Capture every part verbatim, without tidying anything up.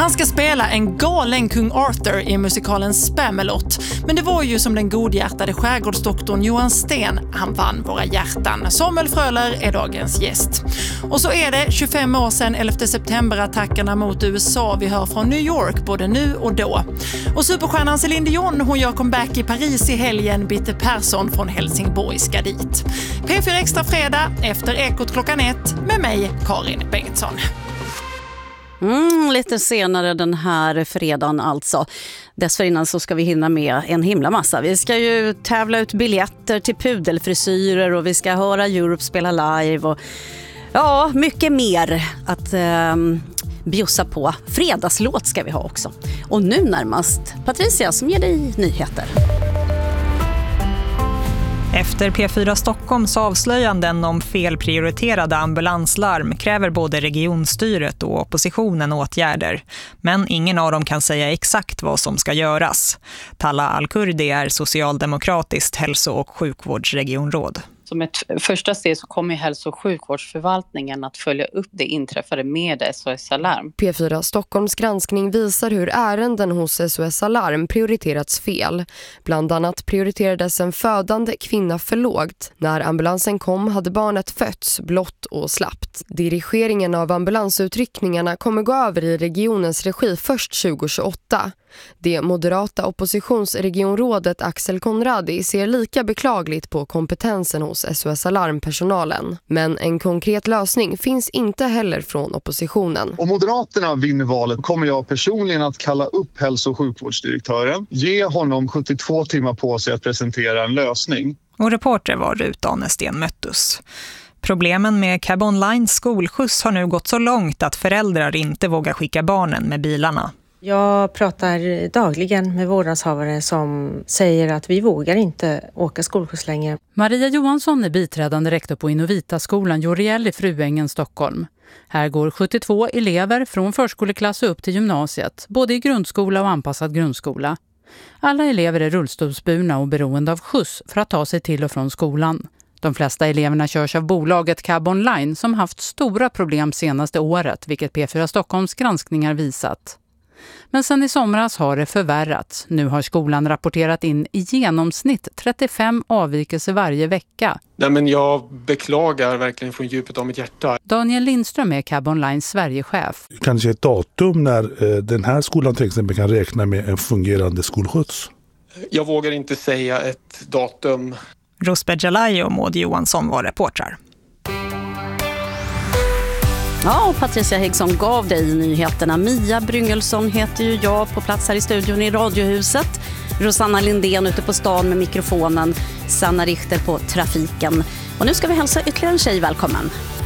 Han ska spela en galen kung Arthur i musikalen Spamalot. Men det var ju som den godhjärtade skärgårdsdoktorn Johan Sten. Han vann våra hjärtan. Samuel Fröler är dagens gäst. Och så är det tjugofem år sedan elfte september-attackerna mot U S A. Vi hör från New York både nu och då. Och superstjärnan Céline Dion, hon gör comeback i Paris i helgen. Bitte Persson från Helsingborg ska dit. P fyra Extra fredag efter Ekot klockan ett med mig, Karin Bengtsson. Mm, lite senare den här fredagen alltså. Dessförinnan så ska vi hinna med en himla massa. Vi ska ju tävla ut biljetter till pudelfrisyrer och vi ska höra Europe spela live och ja, mycket mer att eh, bjussa på. Fredagslåt ska vi ha också. Och nu närmast Patricia som ger dig nyheter. Efter P fyra Stockholms avslöjanden om felprioriterade ambulanslarm kräver både regionstyret och oppositionen åtgärder. Men ingen av dem kan säga exakt vad som ska göras. Talla Al-Kurdi är socialdemokratiskt hälso- och sjukvårdsregionråd. Som ett första steg så kommer hälso- och sjukvårdsförvaltningen att följa upp det inträffade med S O S Alarm. P fyra Stockholms granskning visar hur ärenden hos S O S Alarm prioriterats fel. Bland annat prioriterades en födande kvinna för lågt. När ambulansen kom hade barnet fötts blott och slappt. Dirigeringen av ambulansutryckningarna kommer gå över i regionens regi först tjugo tjugoåtta. Det moderata oppositionsregionrådet Axel Konradi ser lika beklagligt på kompetensen hos S O S Alarmpersonalen. Men en konkret lösning finns inte heller från oppositionen. Om Moderaterna vinner valet kommer jag personligen att kalla upp hälso- och sjukvårdsdirektören. Ge honom sjuttiotvå timmar på sig att presentera en lösning. Och reporter var Rut Anesten Möttus. Problemen med Cab Onlines skolskjuts har nu gått så långt att föräldrar inte vågar skicka barnen med bilarna. Jag pratar dagligen med vårdnadshavare som säger att vi vågar inte åka skolskjuts längre. Maria Johansson är biträdande rektor på Innovita-skolan Joriel i Fruängen, Stockholm. Här går sjuttiotvå elever från förskoleklass upp till gymnasiet, både i grundskola och anpassad grundskola. Alla elever är rullstolsburna och beroende av skjuts för att ta sig till och från skolan. De flesta eleverna körs av bolaget Cab Online som haft stora problem senaste året, vilket P fyra Stockholms granskningar visat. Men sen i somras har det förvärrats. Nu har skolan rapporterat in i genomsnitt trettiofem avvikelser varje vecka. Nej, men jag beklagar verkligen från djupet av mitt hjärta. Daniel Lindström är Cab Onlines Sverigechef. Kanske ett datum när eh, den här skolan till exempel kan räkna med en fungerande skolskjuts? Jag vågar inte säga ett datum. Rosbeh Jalai och Maud Johansson var reportrar. Ja, och Patricia Häggson gav dig nyheterna. Mia Bryngelsson heter ju jag, på plats här i studion i Radiohuset. Rosanna Lindén ute på stan med mikrofonen. Sanna Richter på trafiken. Och nu ska vi hälsa ytterligare en tjej välkommen.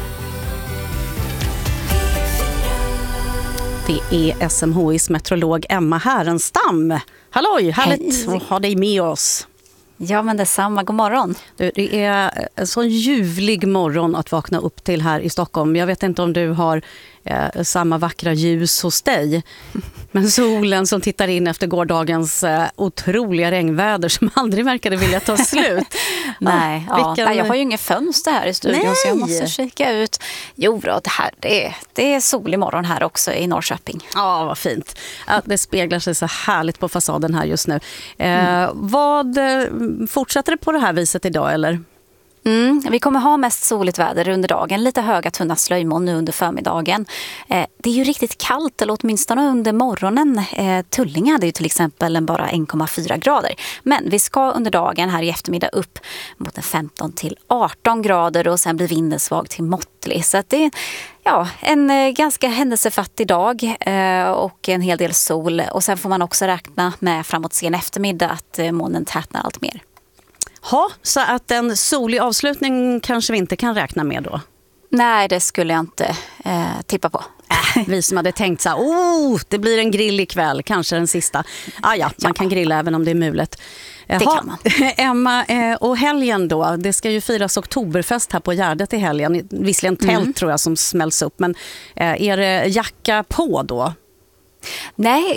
Det är S M H I:s meteorolog Emma Härenstam. Halloj, härligt att ha dig med oss. Ja, men detsamma. God morgon. Du, det är en så ljuvlig morgon att vakna upp till här i Stockholm. Jag vet inte om du har eh, samma vackra ljus hos dig. Men solen som tittar in efter gårdagens eh, otroliga regnväder som aldrig verkade vilja ta slut. Nej, ja, vilken... Nej, jag har ju ingen fönster här i studion. Nej. Så jag måste kika ut. Jo, då, det, här, det, är, det är solig morgon här också i Norrköping. Ja, vad fint. Ja, det speglar sig så härligt på fasaden här just nu. Eh, mm. Vad fortsätter det på det här viset idag, eller? Mm, vi kommer ha mest soligt väder under dagen. Lite höga tunna slöjmoln nu under förmiddagen. Eh, det är ju riktigt kallt, eller åtminstone under morgonen. Eh, Tullinge hade ju till exempel en bara en komma fyra grader. Men vi ska under dagen här i eftermiddag upp mot en femton till arton grader och sen blir vinden svag till måttlig. Så att det är ja, en eh, ganska händelsefattig dag eh, och en hel del sol. Och sen får man också räkna med framåt sen eftermiddag att eh, molnen tätnar allt mer. Ja, så att en solig avslutning kanske vi inte kan räkna med då? Nej, det skulle jag inte eh, tippa på. Äh, vi som hade tänkt så här, oh, det blir en grill ikväll, kanske den sista. Ah, ja, man kan grilla även om det är mulet. Det kan man. Emma, och helgen då, det ska ju firas oktoberfest här på Gärdet i helgen. Visserligen tält mm. tror jag som smälls upp, men är det jacka på då? Nej, jag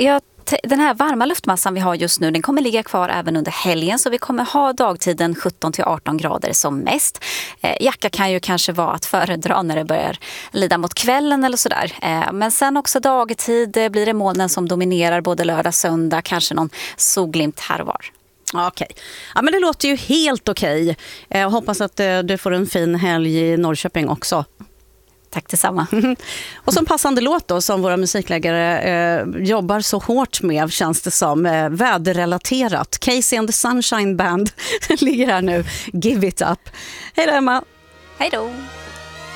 den här varma luftmassan vi har just nu, den kommer ligga kvar även under helgen, så vi kommer ha dagtiden sjutton till arton grader som mest. Eh, jacka kan ju kanske vara att föredra när det börjar lida mot kvällen eller sådär. Eh, men sen också dagtid eh, blir det molnen som dominerar både lördag, söndag, kanske någon solglimt här och var. Okej. Ja, men det låter ju helt okej. Jag hoppas att du får en fin helg i Norrköping också. Tack detsamma. Och som passande låt då, som våra musikläggare eh, jobbar så hårt med, känns det som, eh, väderrelaterat. Casey and the Sunshine Band ligger här nu. Give it up. Hej då, Emma. Hej då.